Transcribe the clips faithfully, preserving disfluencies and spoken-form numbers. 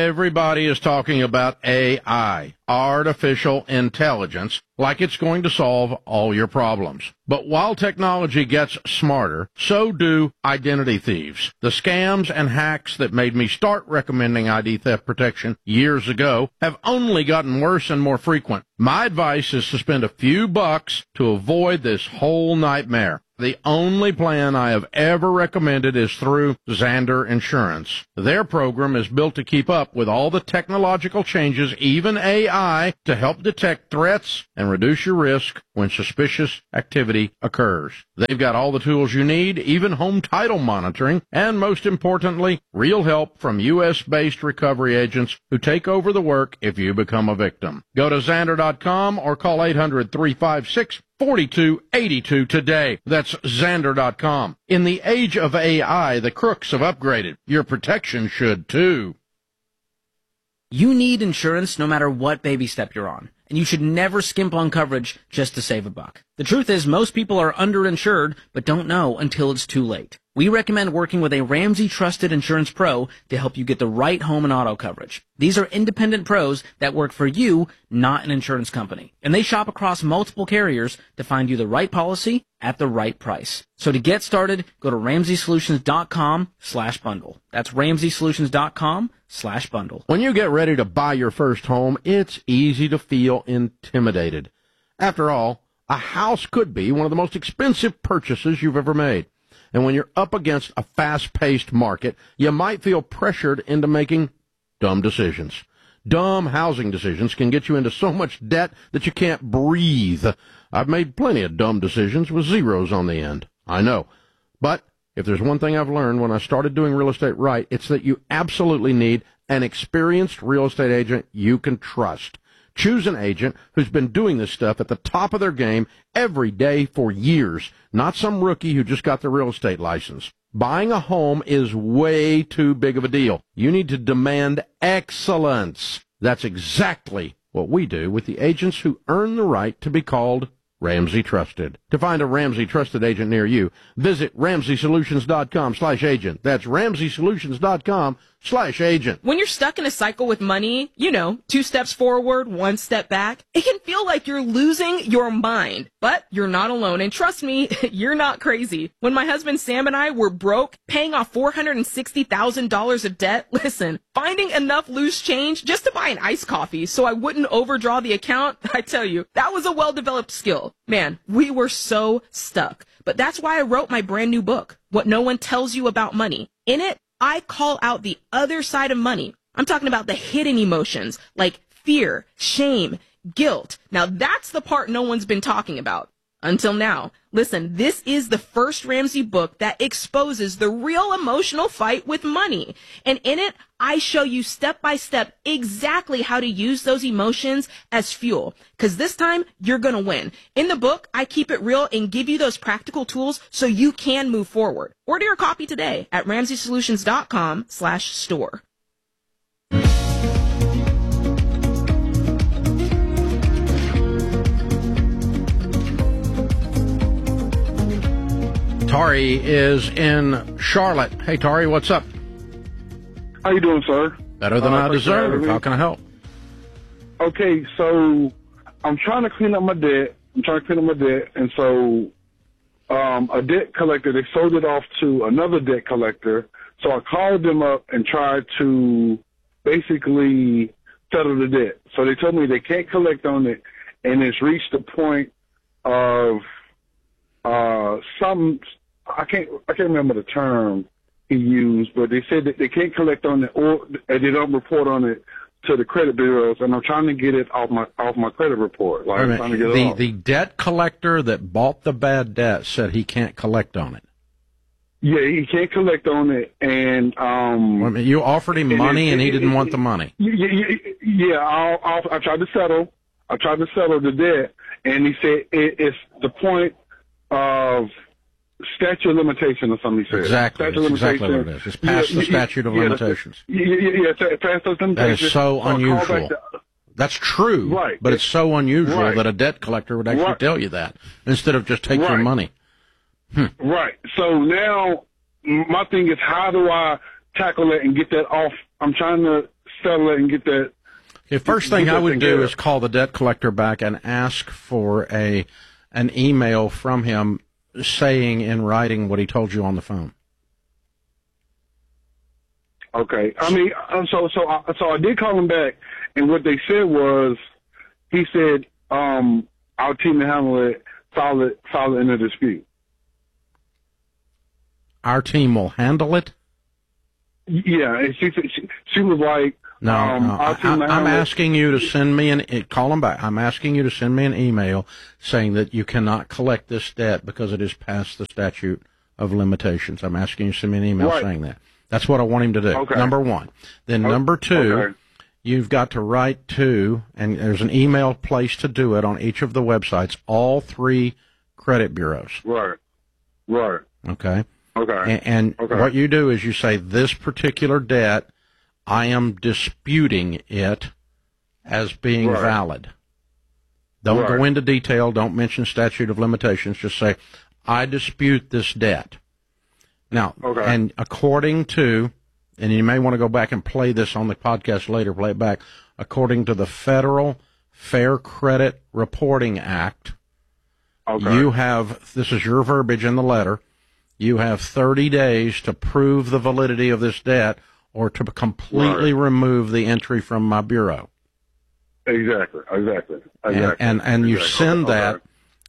Everybody is talking about A I, artificial intelligence, like it's going to solve all your problems. But while technology gets smarter, so do identity thieves. The scams and hacks that made me start recommending I D theft protection years ago have only gotten worse and more frequent. My advice is to spend a few bucks to avoid this whole nightmare. The only plan I have ever recommended is through Zander Insurance. Their program is built to keep up with all the technological changes, even A I, to help detect threats and reduce your risk when suspicious activity occurs. They've got all the tools you need, even home title monitoring, and most importantly, real help from U S based recovery agents who take over the work if you become a victim. Go to Zander dot com or call eight hundred, three five six, four two eight two today. That's Zander dot com. In the age of A I, the crooks have upgraded. Your protection should too. You need insurance no matter what baby step you're on, and you should never skimp on coverage just to save a buck. The truth is, most people are underinsured, but don't know until it's too late. We recommend working with a Ramsey Trusted Insurance Pro to help you get the right home and auto coverage. These are independent pros that work for you, not an insurance company. And they shop across multiple carriers to find you the right policy at the right price. So to get started, go to Ramsey Solutions dot com slash bundle. That's Ramsey Solutions dot com slash bundle. When you get ready to buy your first home, it's easy to feel intimidated. After all, a house could be one of the most expensive purchases you've ever made. And when you're up against a fast-paced market, you might feel pressured into making dumb decisions. Dumb housing decisions can get you into so much debt that you can't breathe. I've made plenty of dumb decisions with zeros on the end. I know. But if there's one thing I've learned when I started doing real estate right, it's that you absolutely need an experienced real estate agent you can trust. Choose an agent who's been doing this stuff at the top of their game every day for years, not some rookie who just got their real estate license. Buying a home is way too big of a deal. You need to demand excellence. That's exactly what we do with the agents who earn the right to be called Ramsey Trusted. To find a Ramsey Trusted agent near you, visit Ramsey Solutions dot com slash agent. That's Ramsey Solutions dot com slash agent. When you're stuck in a cycle with money, you know, two steps forward, one step back, it can feel like you're losing your mind. But you're not alone, and trust me, you're not crazy. When my husband Sam and I were broke, paying off four hundred sixty thousand dollars of debt, listen, finding enough loose change just to buy an iced coffee so I wouldn't overdraw the account, I tell you, that was a well-developed skill. Man, we were so stuck. But that's why I wrote my brand new book, What No One Tells You About Money. In it, I call out the other side of money. I'm talking about the hidden emotions like fear, shame, guilt. Now that's the part no one's been talking about. Until now. Listen, this is the first Ramsey book that exposes the real emotional fight with money. And in it, I show you step by step exactly how to use those emotions as fuel. Because this time, you're going to win. In the book, I keep it real and give you those practical tools so you can move forward. Order your copy today at Ramsey Solutions dot com slash store. Tari is in Charlotte. Hey, Tari, what's up? How you doing, sir? Better than uh, I deserve. How can I help? Okay, so I'm trying to clean up my debt. I'm trying to clean up my debt, and so um, a debt collector, they sold it off to another debt collector. So I called them up and tried to basically settle the debt. So they told me they can't collect on it, and it's reached the point of uh, some. I can't. I can't remember the term he used, but they said that they can't collect on it, or they don't report on it to the credit bureaus, and I'm trying to get it off my off my credit report. Like, I'm trying to get it the off. the debt collector that bought the bad debt said he can't collect on it. Yeah, he can't collect on it, and um. Well, I mean, you offered him money, it, and he it, didn't it, want the money. Yeah, yeah, yeah I'll, I'll, I tried to settle. I tried to settle the debt, and he said it, it's the point of statute of limitation or something. He said Exactly, statute that's exactly what it is. It's past yeah, the statute of yeah, limitations. Yeah, yeah, yeah, yeah, past those limitations. That is so unusual. To, That's true, right? But it's so unusual right. that a debt collector would actually right. tell you that instead of just take right. your money. Hmm. Right. So now my thing is, how do I tackle it and get that off? I'm trying to settle it and get that. The first thing I would do is call the debt collector back and ask for a an email from him saying in writing what he told you on the phone. Okay. I mean, uh, so so I, so I did call him back, and what they said was, he said, um, our team to handle it, file it, file it in a dispute. Our team will handle it? Yeah, and she she, she was like, no, um, no. our team I, to I'm handle asking it. you to send me an, call him back. I'm asking you to send me an email saying that you cannot collect this debt because it is past the statute of limitations. I'm asking you to send me an email right. saying that. That's what I want him to do, okay. number one. Then okay. number two, okay. you've got to write to, and there's an email place to do it on each of the websites, all three credit bureaus. Right, right. Okay? Okay. And, and okay. what you do is you say, this particular debt, I am disputing it as being right. valid. Don't right. go into detail. Don't mention statute of limitations. Just say, I dispute this debt. Now, okay. and according to, and you may want to go back and play this on the podcast later, play it back, according to the Federal Fair Credit Reporting Act, okay. you have, this is your verbiage in the letter, you have thirty days to prove the validity of this debt or to completely right. remove the entry from my bureau. Exactly, exactly, exactly. And, and, and you exactly. send okay. that.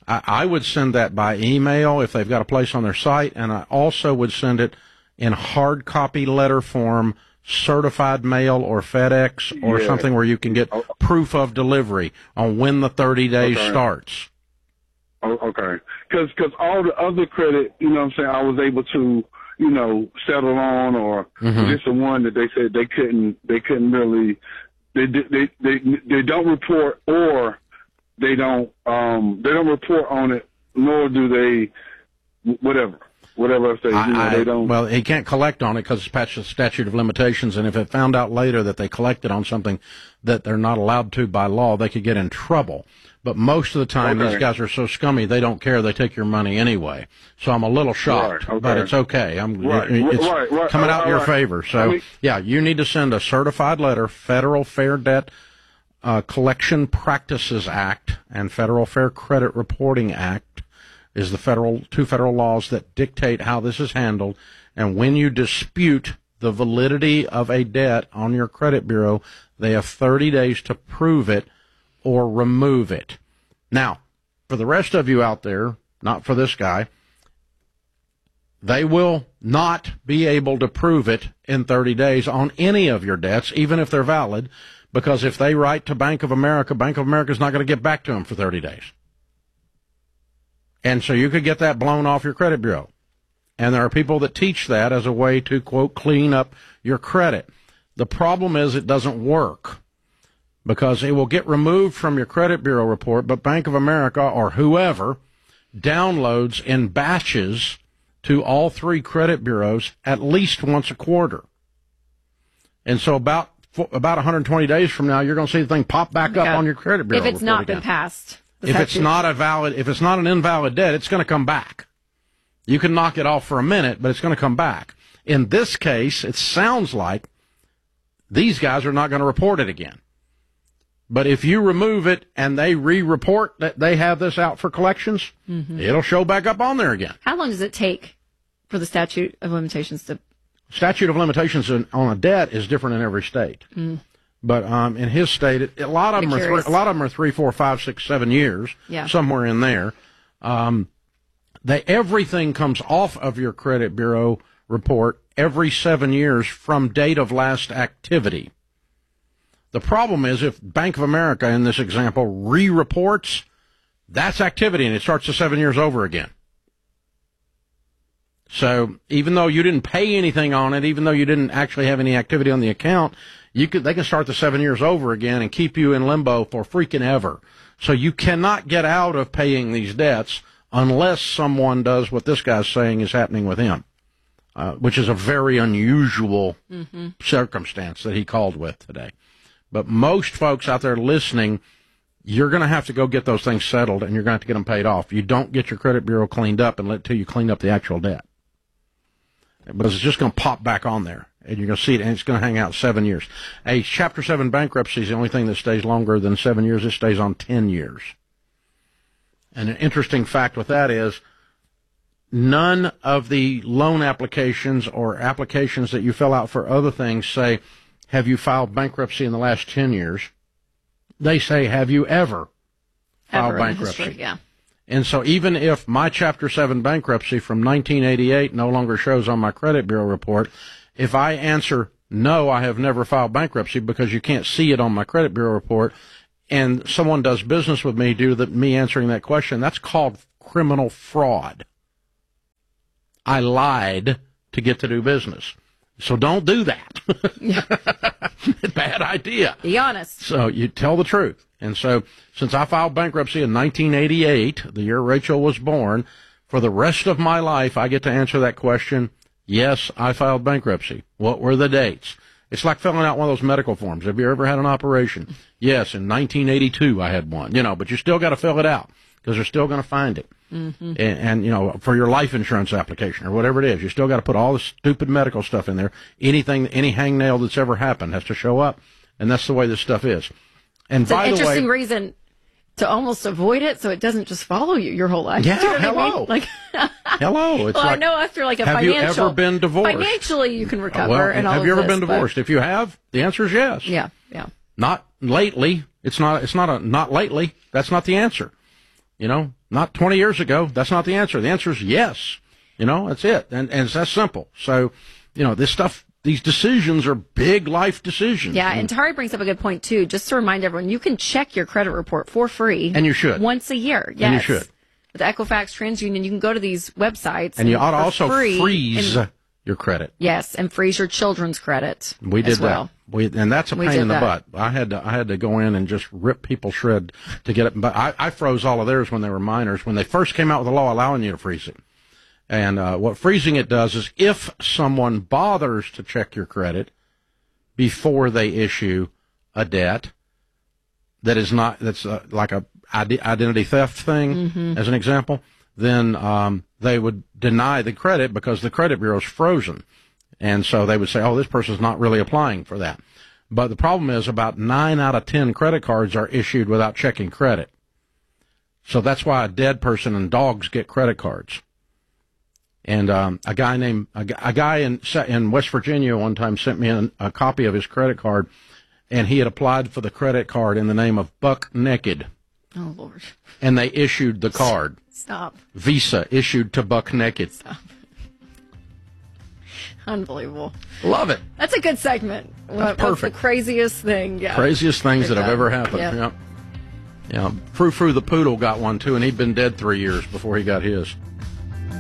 I would send that by email if they've got a place on their site, and I also would send it in hard copy letter form, certified mail or FedEx or yeah. something where you can get oh. proof of delivery on when the thirty days okay. starts. Oh, okay. Because cause all the other credit, you know what I'm saying, I was able to, you know, settle on, or mm-hmm. just the one that they said they couldn't, they couldn't really, they, they, they, they don't report, or They don't. Um, they don't report on it, nor do they. Whatever, whatever else they, you know, I, they don't. Well, he can't collect on it because it's past the statute of limitations, and if it found out later that they collected on something that they're not allowed to by law, they could get in trouble. But most of the time, okay. these guys are so scummy they don't care. They take your money anyway. So I'm a little shocked, right, okay. but it's okay. I'm. Right, it's right, right, coming out in your right. favor. So I mean, yeah, you need to send a certified letter, Federal Fair Debt Uh, Collection Practices Act and Federal Fair Credit Reporting Act is the federal two federal laws that dictate how this is handled. And when you dispute the validity of a debt on your credit bureau, they have thirty days to prove it or remove it. Now, for the rest of you out there, not for this guy, they will not be able to prove it in thirty days on any of your debts, even if they're valid. Because if they write to Bank of America, Bank of America is not going to get back to them for thirty days. And so you could get that blown off your credit bureau. And there are people that teach that as a way to, quote, clean up your credit. The problem is it doesn't work because it will get removed from your credit bureau report, but Bank of America or whoever downloads in batches to all three credit bureaus at least once a quarter. And so about About one hundred twenty days from now, you're going to see the thing pop back up yeah. on your credit bureau. If it's not again. been passed. If it's not a valid, if it's not an invalid debt, it's going to come back. You can knock it off for a minute, but it's going to come back. In this case, it sounds like these guys are not going to report it again. But if you remove it and they re-report that they have this out for collections, mm-hmm. it'll show back up on there again. How long does it take for the statute of limitations to... Statute of limitations on a debt is different in every state. Mm. But um, in his state, it, a lot of them are three, a lot of them are three, four, five, six, seven years, yeah. somewhere in there. Um, they everything comes off of your credit bureau report every seven years from date of last activity. The problem is if Bank of America, in this example, re-reports, that's activity, and it starts the seven years over again. So even though you didn't pay anything on it, even though you didn't actually have any activity on the account, you could they can start the seven years over again and keep you in limbo for freaking ever. So you cannot get out of paying these debts unless someone does what this guy's saying is happening with him, uh, which is a very unusual mm-hmm. circumstance that he called with today. But most folks out there listening, you're going to have to go get those things settled, and you're going to have to get them paid off. You don't get your credit bureau cleaned up until you clean up the actual debt, because it's just going to pop back on there. and you're going to see it, and it's going to hang out seven years. A Chapter seven bankruptcy is the only thing that stays longer than seven years. It stays on ten years. And an interesting fact with that is none of the loan applications or applications that you fill out for other things say, have you filed bankruptcy in the last ten years? They say, have you ever filed Ever in bankruptcy? history, yeah. And so even if my Chapter seven bankruptcy from nineteen eighty-eight no longer shows on my credit bureau report, if I answer, no, I have never filed bankruptcy because you can't see it on my credit bureau report, and someone does business with me due to the, me answering that question, that's called criminal fraud. I lied to get to do business. So don't do that. Bad idea. Be honest. So you tell the truth. And so since I filed bankruptcy in nineteen eighty-eight, the year Rachel was born, for the rest of my life, I get to answer that question. Yes, I filed bankruptcy. What were the dates? It's like filling out one of those medical forms. Have you ever had an operation? Yes, in nineteen eighty-two I had one. You know, but you still got to fill it out because they're still going to find it. Mm-hmm. And, and, you know, for your life insurance application or whatever it is, you still got to put all the stupid medical stuff in there. Anything, any hangnail that's ever happened has to show up. And that's the way this stuff is. And It's by an the interesting way, reason to almost avoid it so it doesn't just follow you your whole life. Yeah, Do you know what I hello. mean? Like, hello. It's well, like, I know after like a have you financial. ever been divorced? Financially, you can recover. well, and all have of you ever this, been but- divorced? If you have, the answer is yes. Yeah, yeah. Not lately. It's not. It's not a not lately. That's not the answer. You know, not twenty years ago. That's not the answer. The answer is yes. You know, that's it. And and it's that simple. So, you know, this stuff, these decisions are big life decisions. Yeah, and Tari brings up a good point, too. Just to remind everyone, you can check your credit report for free. And you should. Once a year. Yes. And you should. With Equifax, TransUnion, you can go to these websites. And you ought to for also free freeze and- your credit. yes, and freeze your children's credit. We did as well. that. We, and that's a We pain did in the that. butt. I had to, I had to go in and just rip people shred to get it. But I, I froze all of theirs when they were minors. When they first came out with the law allowing you to freeze it. And uh, what freezing it does is if someone bothers to check your credit before they issue a debt that is not, that's uh, like a ide- identity theft thing, Mm-hmm. as an example, then um, they would deny the credit because the credit bureau is frozen. And so they would say, oh, this person's not really applying for that. But the problem is about nine out of ten credit cards are issued without checking credit. So that's why a dead person and dogs get credit cards. And um, a guy named a, a guy in in West Virginia one time sent me a, a copy of his credit card, and he had applied for the credit card in the name of Buck Naked. Oh, Lord. And they issued the card. Stop. Visa issued to Buck Naked. Stop. Unbelievable. Love it. That's a good segment. What, What's perfect. the craziest thing? Yeah. Craziest things Good that have job. ever happened. Yep. Yeah. Yeah. Frou Frou the poodle got one too, and he'd been dead three years before he got his.